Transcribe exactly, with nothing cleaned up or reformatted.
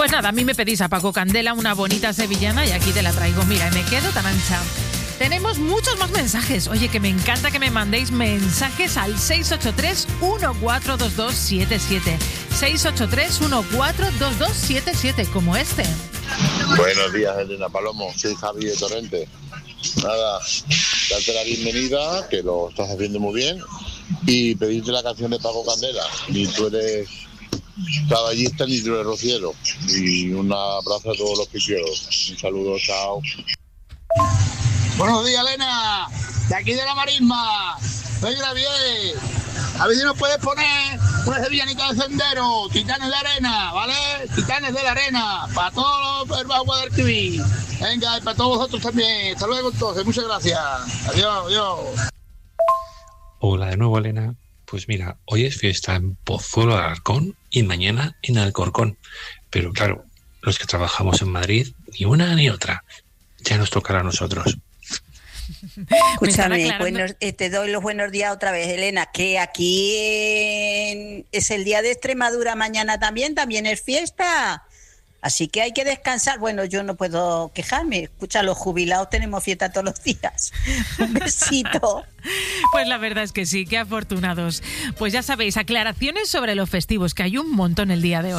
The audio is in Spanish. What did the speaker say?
Pues nada, a mí me pedís a Paco Candela una bonita sevillana y aquí te la traigo. Mira, y me quedo tan ancha. Tenemos muchos más mensajes. Oye, que me encanta que me mandéis mensajes al seis ocho tres, uno cuatro dos dos siete siete. seis ocho tres, uno cuatro dos dos siete siete, como este. Buenos días, Elena Palomo. Soy Javi de Torrente. Nada, darte la bienvenida, que lo estás haciendo muy bien, y pedirte la canción de Paco Candela. Ni tú eres caballista ni tú eres rociero. Y un abrazo a todos los que quiero. Un saludo, chao. Buenos días, Elena, de aquí de la Marisma. Venga bien. A ver si nos puedes poner una sevillanita de sendero, Titanes de Arena, ¿vale? Titanes de la Arena, para todos los del Guadalquivir. Venga, y para todos vosotros también. Hasta luego entonces, muchas gracias. Adiós, adiós. Hola de nuevo, Elena. Pues mira, hoy es fiesta en Pozuelo de Alarcón y mañana en Alcorcón. Pero claro, los que trabajamos en Madrid, ni una ni otra. Ya nos tocará a nosotros. Escúchame, buenos, eh, te doy los buenos días otra vez, Elena, que aquí en, es el día de Extremadura, mañana también, también es fiesta, así que hay que descansar. Bueno, yo no puedo quejarme, escucha, los jubilados tenemos fiesta todos los días. Un besito. Pues la verdad es que sí, qué afortunados. Pues ya sabéis, aclaraciones sobre los festivos, que hay un montón el día de hoy.